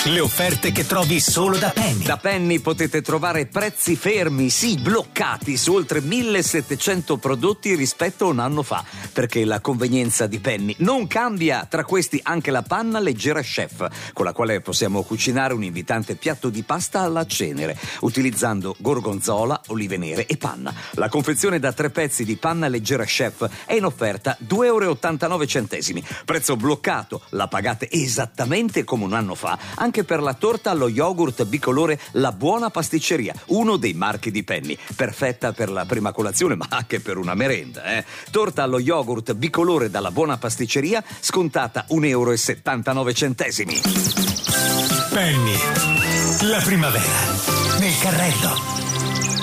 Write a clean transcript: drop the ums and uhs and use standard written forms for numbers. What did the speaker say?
Le offerte che trovi solo da Penny. Da Penny potete trovare prezzi fermi, sì, bloccati su oltre 1700 prodotti rispetto a un anno fa, perché la convenienza di Penny non cambia. Tra questi anche la panna leggera chef, con la quale possiamo cucinare un invitante piatto di pasta alla cenere, utilizzando gorgonzola, olive nere e panna. La confezione da 3 pezzi di panna leggera chef è in offerta €2,89. Prezzo bloccato, la pagate esattamente come un anno fa, anche per la torta allo yogurt bicolore La Buona Pasticceria, uno dei marchi di Penny, perfetta per la prima colazione ma anche per una merenda. Torta allo yogurt bicolore dalla Buona Pasticceria, scontata €1,79. Penny, la primavera nel carrello.